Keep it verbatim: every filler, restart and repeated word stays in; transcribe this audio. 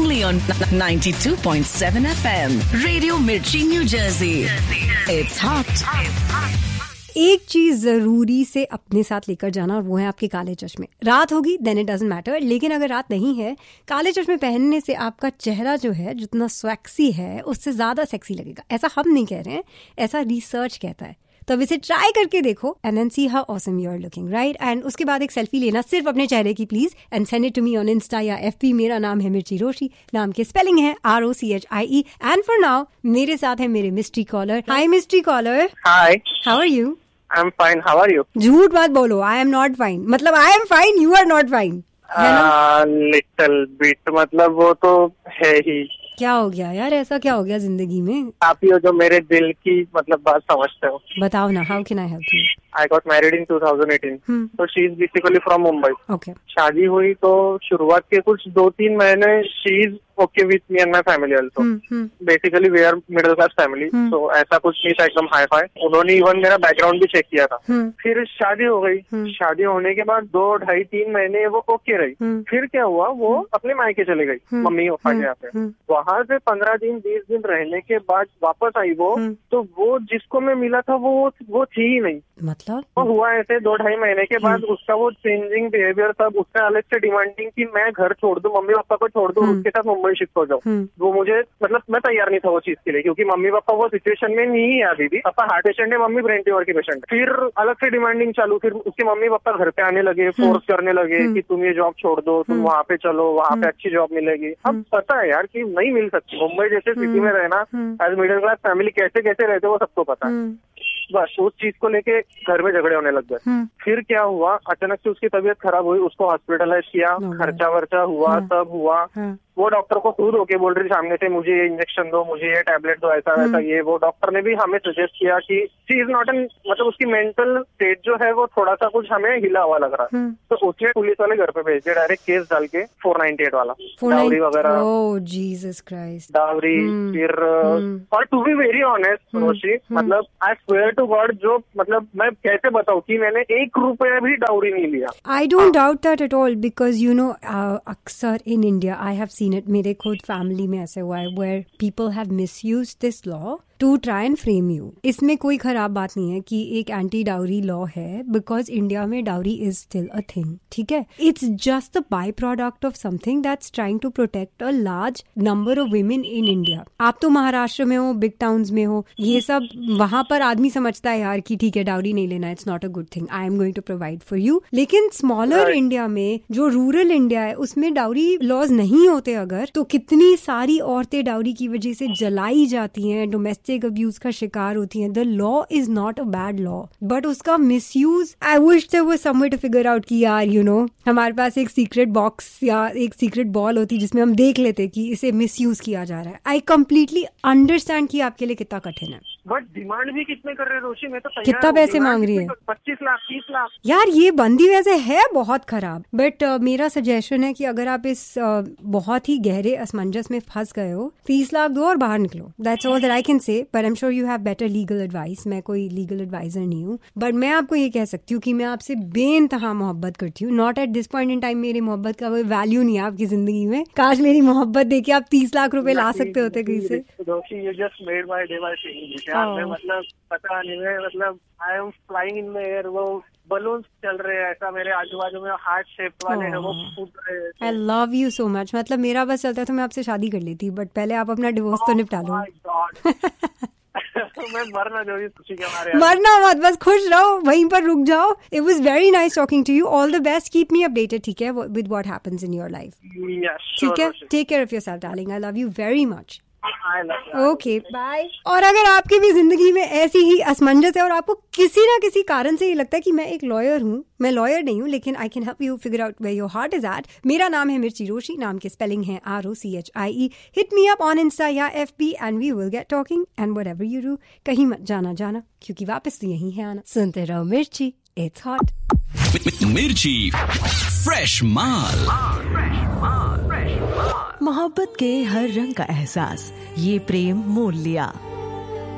only on ninety-two point seven F M. Radio Mirchi, New Jersey. It's hot. एक चीज जरूरी से अपने साथ लेकर जाना और वो है आपके काले चश्मे. रात होगी देन इट डजंट मैटर, लेकिन अगर रात नहीं है, काले चश्मे पहनने से आपका चेहरा जो है जितना स्वैक्सी है उससे ज्यादा सेक्सी लगेगा. ऐसा हम नहीं कह रहे हैं, ऐसा रिसर्च कहता है. तो अब इसे ट्राई करके देखो and then see how awesome you are looking, right? And उसके बाद एक सेल्फी लेना सिर्फ अपने चेहरे की please, and send it to me on Insta या एफबी. मेरा नाम है मिर्ची रोशी, नाम के स्पेलिंग है R O C H I E. And for now मेरे साथ है मेरे mystery collar. Hi mystery collar. Hi, how are you? I am fine, how are you? झूठ मत बोलो, आई एम नॉट फाइन. मतलब I am fine, you are not fine. Little bit, मतलब वो तो है ही. क्या हो गया यार, ऐसा क्या हो गया जिंदगी में? आप ही हो जो मेरे दिल की मतलब बात समझते हो. बताओ ना, how can I help you? I got married in two thousand eighteen. तो she is basically from Mumbai. Okay. शादी हुई तो शुरुआत के कुछ दो तीन महीने she is okay with me and my family also. Basically we are middle class family, तो ऐसा कुछ नहीं था एकदम हाई फाई. उन्होंने इवन मेरा बैकग्राउंड भी चेक किया था. फिर शादी हो गई. शादी होने के बाद दो ढाई तीन महीने वो ओके रही. फिर क्या हुआ, वो अपने मायके चले गई मम्मी पापा के यहाँ पे. वहां से पंद्रह दिन बीस दिन रहने के बाद वापस आई वो, तो वो जिसको मैं मिला था वो वो थी ही नहीं. मतलब वो हुआ ऐसे दो ढाई महीने के बाद उसका वो चेंजिंग बिहेवियर, सब उसने अलग से डिमांडिंग की मैं घर छोड़ दूं, मम्मी पापा को छोड़ दूं, उसके साथ मुंबई शिफ्ट हो जाऊं. वो मुझे मतलब मैं तैयार नहीं था वो चीज के लिए, क्योंकि मम्मी पापा वो सिचुएशन में नहीं है अभी भी. पापा हार्ट पेशेंट है, मम्मी ब्रेन ट्यूमर की पेशेंट. फिर अलग से डिमांडिंग चालू. फिर उसके मम्मी पापा घर पे आने लगे, फोर्स करने लगे कि तुम ये जॉब छोड़ दो, तुम वहाँ पे चलो, वहाँ पे अच्छी जॉब मिलेगी. अब पता है यार कि नहीं मिल सकती. मुंबई जैसे सिटी में रहना एज मिडिल क्लास फैमिली कैसे कैसे रहते वो सबको पता है. बस उस चीज को लेके घर में झगड़े होने लग गए. फिर क्या हुआ, अचानक से उसकी तबीयत खराब हुई, उसको हॉस्पिटलाइज किया, खर्चा वर्चा हुआ, सब हुआ. वो डॉक्टर को खुद होके बोल रही सामने से मुझे ये इंजेक्शन दो, मुझे ये टैबलेट दो, ऐसा वैसा ये वो. डॉक्टर ने भी हमें सजेस्ट किया कि शी इज नॉट एन, मतलब उसकी मेंटल स्टेट जो है वो थोड़ा सा कुछ हमें हिला हुआ लग रहा है. तो उसने पुलिस वाले घर पे भेज दिया डायरेक्ट, केस डाल के फोर नाइन्टी एट वाला, डावरी वगैरह. ओह जीसस क्राइस्ट. डावरी. फिर और टू बी वेरी ऑनेस्ट रोशी, मतलब आई स्वेयर टू गॉड, जो मतलब मैं कैसे बताऊं कि मैंने एक रुपया भी डाउरी नहीं लिया. I don't doubt that at all, because you know अक्सर in India I have seen it. मेरे खुद फैमिली में ऐसे हुआ है where people have misused this law to try and frame you. इसमें कोई खराब बात नहीं है कि एक एंटी डाउरी लॉ है, बिकॉज इंडिया में dowry is still a thing. ठीक है, it's just the by product of something that's trying to protect a large number of women in India. आप तो महाराष्ट्र में हो, बिग टाउन्स में हो, ये सब वहां पर आदमी समझता है यार कि ठीक है डाउरी नहीं लेना, it's not a good thing, I am going to provide for you. लेकिन स्मॉलर इंडिया में, जो रूरल इंडिया है, उसमें डाउरी लॉज नहीं होते अगर, तो कितनी सारी औरतें डाउरी की वजह से जलाई जाती हैं, डोमेस्टिक अब्यूज का शिकार होती हैं. The law is not a bad law, but उसका misuse, I wish there was some way to figure out कि यार यू नो हमारे पास एक सीक्रेट बॉक्स या एक सीक्रेट बॉल होती जिसमें हम देख लेते कि इसे मिसयूज किया जा रहा है. आई कंप्लीटली अंडरस्टैंड कि आपके लिए कितना कठिन है. बट डिमांड भी कितने कर रहे हैं रोशी, मैं तो कितना पैसे मांग रही है? पच्चीस लाख तीस लाख. यार ये बंदी वैसे है बहुत खराब, बट uh, मेरा सजेशन है कि अगर आप इस uh, बहुत ही गहरे असमंजस में फंस गए हो, तीस लाख दो और बाहर निकलो. That's all that I can say, but I am sure you have better legal advice. मैं कोई लीगल एडवाइजर नहीं हूँ, बट मैं आपको ये कह सकती हूँ कि मैं आपसे बेइंतहा मोहब्बत करती हूँ. Not at this point in time मेरी मोहब्बत का कोई वैल्यू नहीं है आपकी जिंदगी में. काश मेरी मोहब्बत देके आप तीस लाख रुपए ला सकते होते कहीं से. You just made my day by saying this. यार मैं मतलब पता नहीं, मैं मतलब I am flying in the air. वो बलून्स चल रहे हैं ऐसा मेरे आजू बाजू में, हार्ट शेप वाले हैं वो फूट रहे हैं. I love you so much. मतलब मेरा बस चलता है तो मैं आपसे शादी कर लेती, बट पहले आप अपना डिवोर्स तो निपटा लो. मैं मरना जो खुशी के मारे. मरना मत, बस खुश रहो, वहीं पर रुक जाओ. It was very nice talking to you. All the best. Keep me updated, ठीक है, with what happens in your life. ठीक है, take care of yourself darling. I love you very much. Okay bye. और अगर आपकी भी जिंदगी में ऐसी ही असमंजस है और आपको किसी ना किसी कारण से ये लगता है कि मैं एक लॉयर हूँ, मैं लॉयर नहीं हूँ लेकिन I can help you figure out where your heart is eight. मेरा नाम है मिर्ची रोशी, नाम के स्पेलिंग है R O C H I E. Hit me up on Insta या F B and we will get talking. And whatever you do, कहीं मत जाना जाना, क्योंकि वापस तो यही है आना. सुनते रहो मिर्ची, इट्स हॉट. मिर्ची फ्रेश माल. मोहब्बत के हर रंग का एहसास, ये प्रेम मोल लिया.